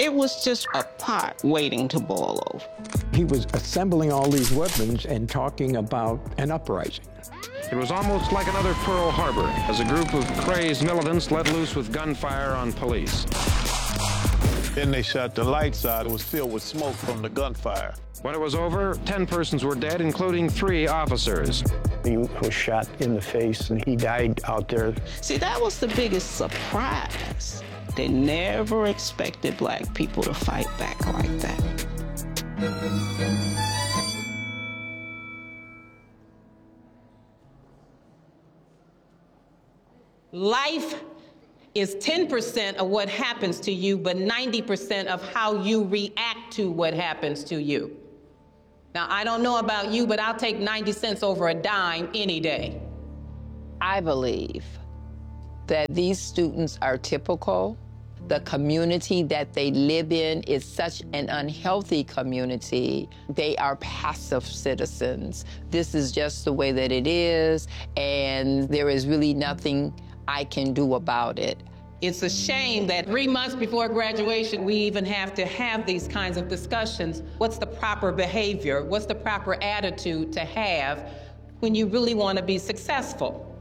It was just a pot waiting to boil over. He was assembling all these weapons and talking about an uprising. It was almost like another Pearl Harbor, as a group of crazed militants let loose with gunfire on police. Then they shut the lights out. It was filled with smoke from the gunfire. When it was over, 10 persons were dead, including 3 officers. He was shot in the face and he died out there. See, that was the biggest surprise. They never expected black people to fight back like that. Life is 10% of what happens to you, but 90% of how you react to what happens to you. Now, I don't know about you, but I'll take 90 cents over a dime any day. I believe that these students are typical. The community that they live in is such an unhealthy community. They are passive citizens. This is just the way that it is, and there is really nothing I can do about it. It's a shame that 3 months before graduation, we even have to have these kinds of discussions. What's the proper behavior? What's the proper attitude to have when you really want to be successful?